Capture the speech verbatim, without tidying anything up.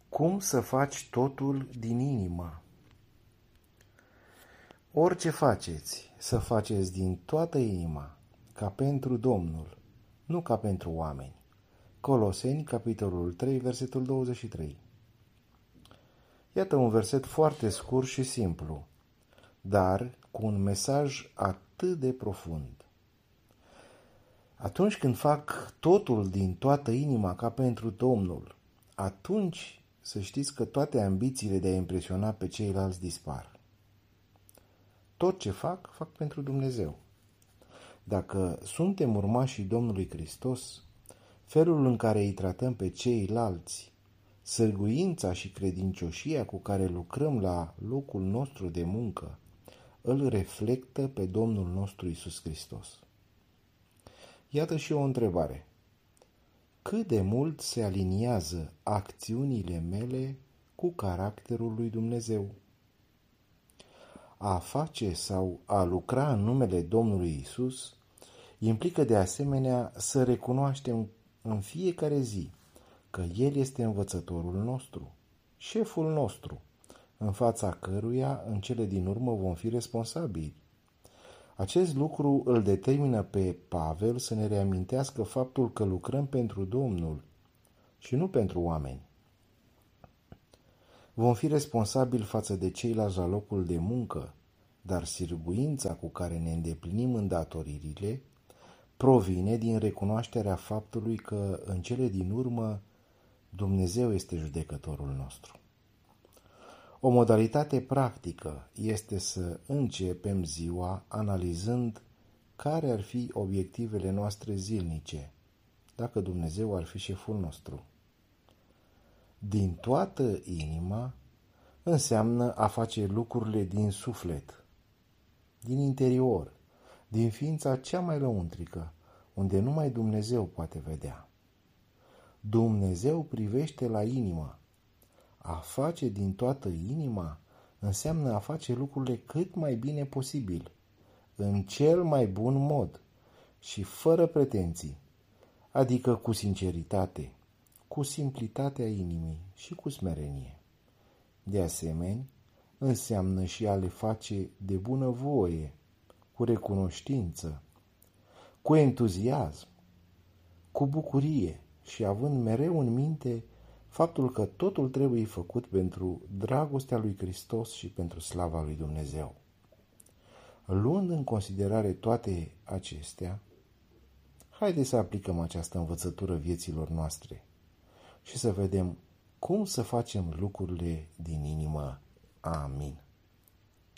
Cum să faci totul din inimă? Orice faceți, să faceți din toată inima, ca pentru Domnul, nu ca pentru oameni. Coloseni, capitolul trei, versetul douăzeci și trei. Iată un verset foarte scurt și simplu, dar cu un mesaj atât de profund. Atunci când fac totul din toată inima ca pentru Domnul, atunci să știți că toate ambițiile de a impresiona pe ceilalți dispar. Tot ce fac, fac pentru Dumnezeu. Dacă suntem urmașii Domnului Hristos, felul în care îi tratăm pe ceilalți, sârguința și credincioșia cu care lucrăm la locul nostru de muncă, îl reflectă pe Domnul nostru Iisus Hristos. Iată și o întrebare. Cât de mult se aliniază acțiunile mele cu caracterul lui Dumnezeu? A face sau a lucra în numele Domnului Iisus implică de asemenea să recunoaștem în fiecare zi că El este învățătorul nostru, șeful nostru, în fața căruia în cele din urmă vom fi responsabili. Acest lucru îl determină pe Pavel să ne reamintească faptul că lucrăm pentru Domnul și nu pentru oameni. Vom fi responsabili față de ceilalți la locul de muncă, dar sârguința cu care ne îndeplinim îndatoririle provine din recunoașterea faptului că în cele din urmă Dumnezeu este judecătorul nostru. O modalitate practică este să începem ziua analizând care ar fi obiectivele noastre zilnice, dacă Dumnezeu ar fi șeful nostru. Din toată inima înseamnă a face lucrurile din suflet, din interior, din ființa cea mai lăuntrică, unde numai Dumnezeu poate vedea. Dumnezeu privește la inimă. A face din toată inima înseamnă a face lucrurile cât mai bine posibil, în cel mai bun mod și fără pretenții, adică cu sinceritate, cu simplitatea inimii și cu smerenie. De asemenea, înseamnă și a le face de bunăvoie, cu recunoștință, cu entuziasm, cu bucurie și având mereu în minte faptul că totul trebuie făcut pentru dragostea lui Hristos și pentru slava lui Dumnezeu. Luând în considerare toate acestea, haideți să aplicăm această învățătură vieților noastre și să vedem cum să facem lucrurile din inimă. Amin.